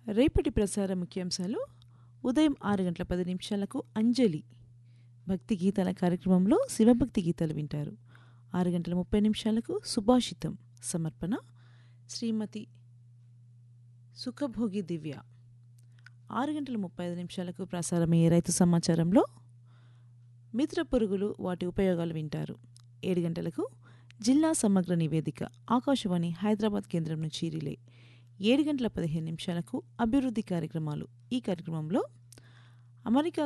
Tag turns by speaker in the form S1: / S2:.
S1: రేపటి ప్రసార ముఖ్యాంశాలు ఉదయం 6 గంటల 10 నిమిషాలకు అంజలి భక్తి గీతాల కార్యక్రమంలో శివభక్తి గీతాలు వింటారు. 6 గంటల 30 నిమిషాలకు సుభాషితం సమర్పణ శ్రీమతి సుఖభోగి దివ్య. 6 గంటల 35 నిమిషాలకు ప్రసారమయ్యే రైతు సమాచారంలో మిత్ర పురుగులు వాటి ఉపయోగాలు వింటారు. 7 గంటలకు జిల్లా సమగ్ర నివేదిక ఆకాశవాణి హైదరాబాద్ కేంద్రం నుంచి రిలే. 7 గంటల 15 నిమిషాలకు అభివృద్ధి కార్యక్రమాలు. ఈ కార్యక్రమంలో అమెరికా